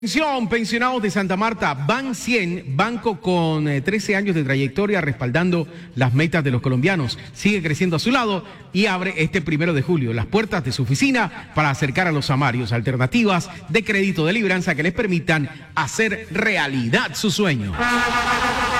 Atención, pensionados de Santa Marta, Ban 100, banco con 13 años de trayectoria respaldando las metas de los colombianos. Sigue creciendo a su lado y abre este 1 de julio las puertas de su oficina para acercar a los samarios alternativas de crédito de libranza que les permitan hacer realidad su sueño.